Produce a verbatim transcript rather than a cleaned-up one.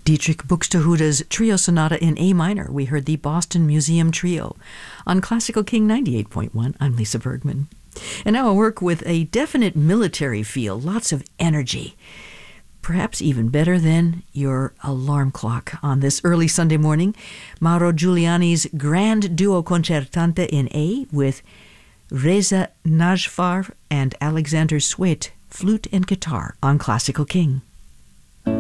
Dietrich Buxtehude's Trio Sonata in A minor. We heard the Boston Museum Trio. On Classical King ninety-eight point one, I'm Lisa Bergman. And now I work with a definite military feel, lots of energy. Perhaps even better than your alarm clock on this early Sunday morning. Mauro Giuliani's Grand Duo Concertante in A with Reza Najfar and Alexander Sweet, flute and guitar on Classical King.